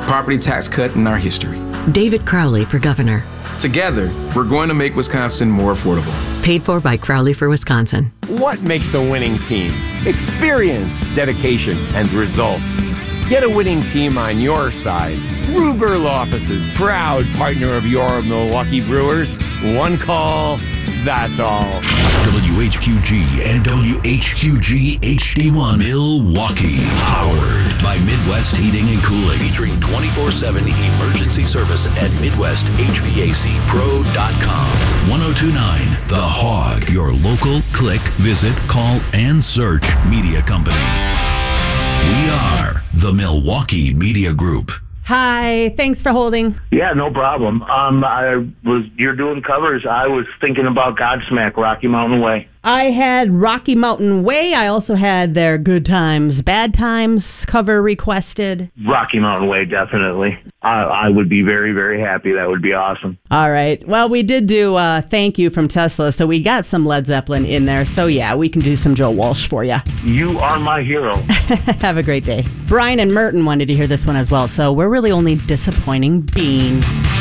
property tax cut in our history. David Crowley for governor. Together, we're going to make Wisconsin more affordable. Paid for by Crowley for Wisconsin. What makes a winning team? Experience, dedication, and results. Get a winning team on your side. Gruber Law Offices, proud partner of your Milwaukee Brewers. One call, that's all. WHQG and WHQG HD1 Milwaukee. Powered by Midwest Heating and Cooling. Featuring 24/7 emergency service at MidwestHVACPro.com. 1029 The Hog. Your local click, visit, call, and search media company. We are the Milwaukee Media Group. Hi, thanks for holding. Yeah, no problem. You're doing covers. I was thinking about Godsmack, Rocky Mountain Way. I had Rocky Mountain Way. I also had their Good Times, Bad Times cover requested. Rocky Mountain Way, definitely. I would be very, very happy. That would be awesome. All right. Well, we did do Thank You from Tesla, so we got some Led Zeppelin in there. So, yeah, we can do some Joe Walsh for you. You are my hero. Have a great day. Brian and Merton wanted to hear this one as well, so we're really only disappointing Bean.